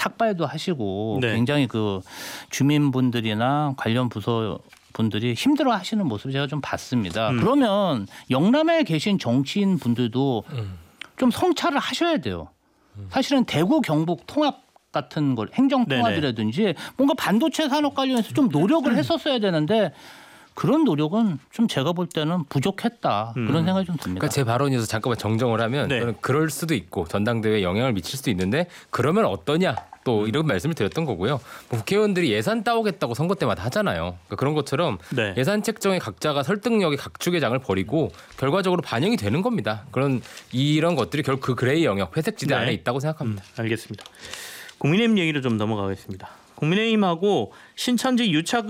삭발도 하시고 네. 굉장히 그 주민분들이나 관련 부서 분들이 힘들어하시는 모습을 제가 좀 봤습니다. 그러면 영남에 계신 정치인 분들도 좀 성찰을 하셔야 돼요. 사실은 대구 경북 통합 같은 걸 행정 통합이라든지 뭔가 반도체 산업 관련해서 좀 노력을 했었어야 되는데 그런 노력은 좀 제가 볼 때는 부족했다. 그런 생각이 좀 듭니다. 그러니까 제 발언에서 잠깐만 정정을 하면 네. 저는 그럴 수도 있고 전당대회에 영향을 미칠 수도 있는데 그러면 어떠냐 또 이런 말씀을 드렸던 거고요. 뭐 국회의원들이 예산 따오겠다고 선거 때마다 하잖아요. 그러니까 그런 것처럼 네. 예산 책정에 각자가 설득력의 각축의 장을 벌이고 결과적으로 반영이 되는 겁니다. 이런 것들이 결국 그 그레이 영역 회색지대 네. 안에 있다고 생각합니다. 알겠습니다. 국민의힘 얘기로 좀 넘어가겠습니다. 국민의힘하고 신천지 유착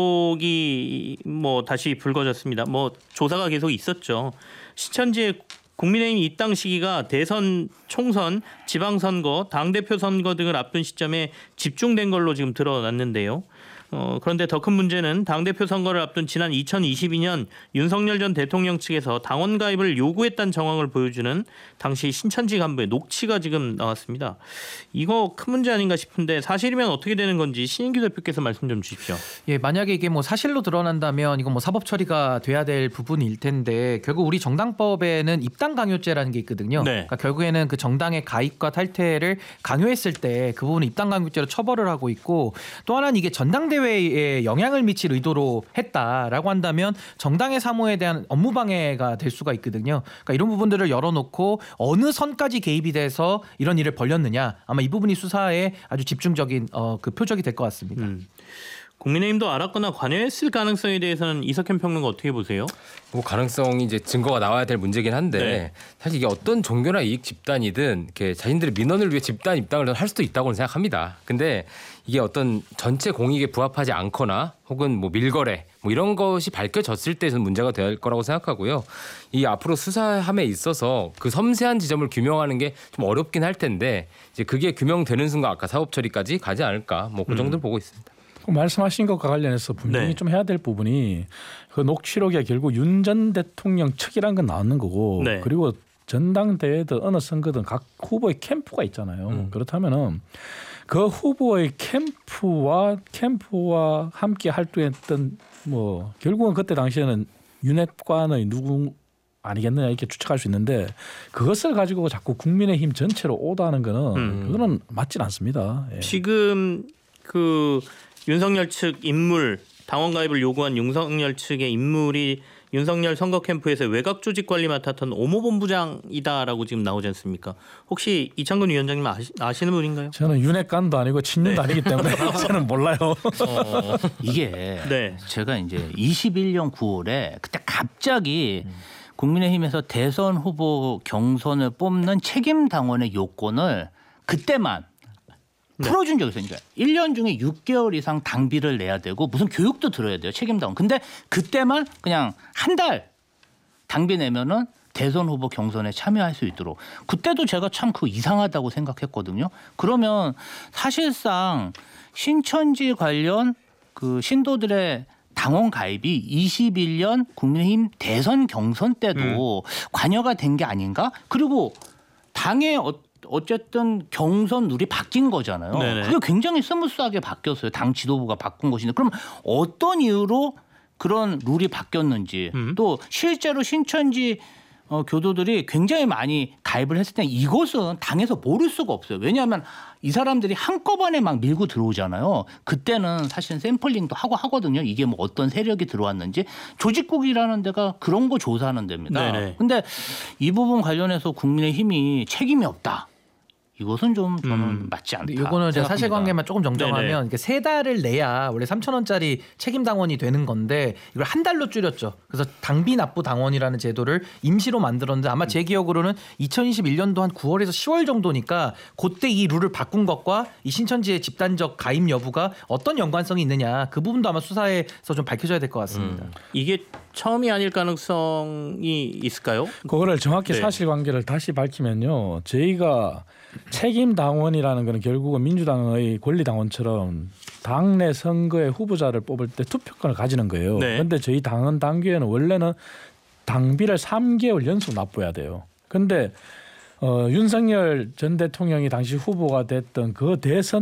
의혹이 뭐 다시 불거졌습니다. 뭐 조사가 계속 있었죠. 신천지의 국민의힘 입당 시기가 대선, 총선, 지방선거, 당대표 선거 등을 앞둔 시점에 집중된 걸로 지금 드러났는데요. 그런데 더 큰 문제는 당대표 선거를 앞둔 지난 2022년 윤석열 전 대통령 측에서 당원 가입을 요구했다는 정황을 보여주는 당시 신천지 간부의 녹취가 지금 나왔습니다. 이거 큰 문제 아닌가 싶은데 사실이면 어떻게 되는 건지 신인규 대표께서 말씀 좀 주십시오. 예, 만약에 이게 뭐 사실로 드러난다면 이건 뭐 사법 처리가 돼야 될 부분일 텐데 결국 우리 정당법에는 입당 강요죄라는 게 있거든요. 네. 그러니까 결국에는 그 정당의 가입과 탈퇴를 강요했을 때 그 부분은 입당 강요죄로 처벌을 하고 있고 또 하나는 이게 전당대회에 영향을 미칠 의도로 했다라고 한다면 정당의 사무에 대한 업무 방해가 될 수가 있거든요. 그러니까 이런 부분들을 열어놓고 어느 선까지 개입이 돼서 이런 일을 벌였느냐 아마 이 부분이 수사에 아주 집중적인 그 표적이 될 것 같습니다. 국민의힘도 알았거나 관여했을 가능성에 대해서는 이석현 평론가 어떻게 보세요? 뭐 가능성이 이제 증거가 나와야 될 문제긴 한데 네. 사실 이게 어떤 종교나 이익 집단이든 이렇게 자신들의 민원을 위해 집단 입당을 할 수도 있다고 생각합니다. 근데 이게 어떤 전체 공익에 부합하지 않거나 혹은 뭐 밀거래 뭐 이런 것이 밝혀졌을 때는 문제가 될 거라고 생각하고요. 이 앞으로 수사함에 있어서 그 섬세한 지점을 규명하는 게 좀 어렵긴 할 텐데 이제 그게 규명되는 순간 아까 사법 처리까지 가지 않을까 뭐 그 정도를 보고 있습니다. 말씀하신 것과 관련해서 분명히 네. 좀 해야 될 부분이 그 녹취록에 결국 윤 전 대통령 측이란 건 나오는 거고 네. 그리고 전당대회든 어느 선거든 각 후보의 캠프가 있잖아요. 그렇다면은 그 후보의 캠프와 함께 활동했던 뭐 결국은 그때 당시에는 윤핵관의 누구 아니겠느냐 이렇게 추측할 수 있는데 그것을 가지고 자꾸 국민의힘 전체로 오다는 거는 그거는 맞진 않습니다. 예. 지금 그 윤석열 측 인물 당원 가입을 요구한 윤석열 측의 인물이 윤석열 선거 캠프에서 외곽 조직 관리 맡았던 오모 본부장이다라고 지금 나오지 않습니까? 혹시 이창근 위원장님 아시는 분인가요? 저는 윤핵관도 아니고 친윤도 아니기 때문에 저는 몰라요. 이게 네. 제가 이제 21년 9월에 그때 갑자기 국민의힘에서 대선 후보 경선을 뽑는 책임 당원의 요건을 그때만 풀어준 적이 있어요. 그러니까 1년 중에 6개월 이상 당비를 내야 되고 무슨 교육도 들어야 돼요. 책임당원. 근데 그때만 그냥 한 달 당비 내면은 대선 후보 경선에 참여할 수 있도록. 그때도 제가 참 그거 이상하다고 생각했거든요. 그러면 사실상 신천지 관련 그 신도들의 당원 가입이 21년 국민의힘 대선 경선 때도 관여가 된 게 아닌가? 그리고 당의 어쨌든 경선 룰이 바뀐 거잖아요. 네네. 그게 굉장히 스무스하게 바뀌었어요. 당 지도부가 바꾼 것인데 그럼 어떤 이유로 그런 룰이 바뀌었는지 또 실제로 신천지 교도들이 굉장히 많이 가입을 했을 때 이것은 당에서 모를 수가 없어요. 왜냐하면 이 사람들이 한꺼번에 막 밀고 들어오잖아요. 그때는 사실 샘플링도 하고 하거든요. 이게 뭐 어떤 세력이 들어왔는지 조직국이라는 데가 그런 거 조사하는 데입니다. 그런데 이 부분 관련해서 국민의힘이 책임이 없다. 이것은 좀 저는 맞지 않다. 이거는 제가 사실관계만 조금 정정하면 이게 3달을 내야 원래 3,000원짜리 책임 당원이 되는 건데 이걸 한 달로 줄였죠. 그래서 당비 납부 당원이라는 제도를 임시로 만들었는데 아마 제 기억으로는 2021년도 한 9월에서 10월 정도니까 그때 이 룰을 바꾼 것과 이 신천지의 집단적 가입 여부가 어떤 연관성이 있느냐 그 부분도 아마 수사에서 좀 밝혀져야 될 것 같습니다. 이게 처음이 아닐 가능성이 있을까요? 그거를 정확히 네. 사실관계를 다시 밝히면요. 저희가 책임 당원이라는 것은 결국은 민주당의 권리 당원처럼 당내 선거의 후보자를 뽑을 때 투표권을 가지는 거예요. 그런데 저희 당원 당규에는 원래는 당비를 3개월 연속 납부해야 돼요. 그런데 윤석열 전 대통령이 당시 후보가 됐던 그 대선